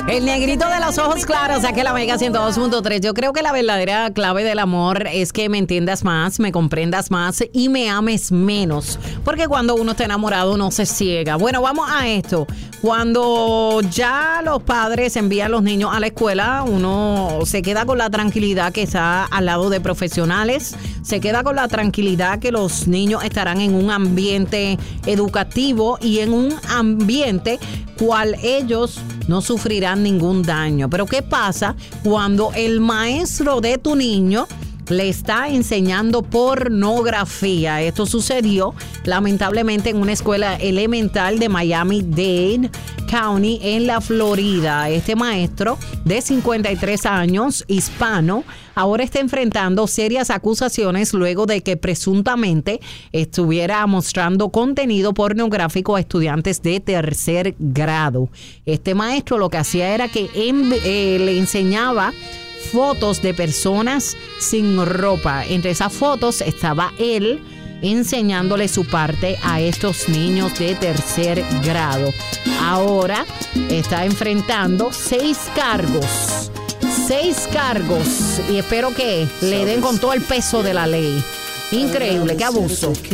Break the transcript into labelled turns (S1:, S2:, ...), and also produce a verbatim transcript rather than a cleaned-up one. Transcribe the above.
S1: El negrito de los ojos claros, aquí en la Mega ciento dos punto tres. Yo creo que la verdadera clave del amor es que me entiendas más, me comprendas más y me ames menos. Porque cuando uno está enamorado uno se ciega. Bueno, vamos a esto. Cuando ya los padres envían a los niños a la escuela, uno se queda con la tranquilidad que está al lado de profesionales, se queda con la tranquilidad que los niños estarán en un ambiente educativo y en un ambiente cual ellos no sufrirán ningún daño. Pero ¿qué pasa cuando el maestro de tu niño le está enseñando pornografía? Esto sucedió lamentablemente en una escuela elemental de Miami-Dade County en la Florida. Este maestro de cincuenta y tres años, hispano, ahora está enfrentando serias acusaciones luego de que presuntamente estuviera mostrando contenido pornográfico a estudiantes de tercer grado. Este maestro lo que hacía era que en, eh, le enseñaba fotos de personas sin ropa. Entre esas fotos estaba él enseñándole su parte a estos niños de tercer grado. Ahora está enfrentando seis cargos. Seis cargos. Y espero que le den con todo el peso de la ley. Increíble, qué abuso.